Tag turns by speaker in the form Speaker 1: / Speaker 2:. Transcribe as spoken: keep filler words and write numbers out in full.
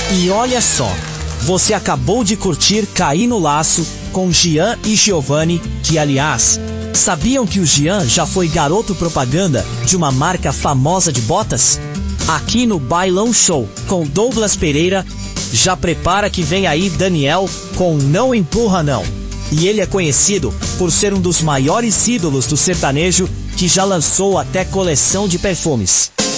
Speaker 1: E olha só, você acabou de curtir Caí no Laço com Gian e Giovanni, que aliás, sabiam que o Gian já foi garoto propaganda de uma marca famosa de botas? Aqui no Bailão Show, com Douglas Pereira, já prepara que vem aí Daniel com Não Empurra Não. E ele é conhecido por ser um dos maiores ídolos do sertanejo que já lançou até coleção de perfumes.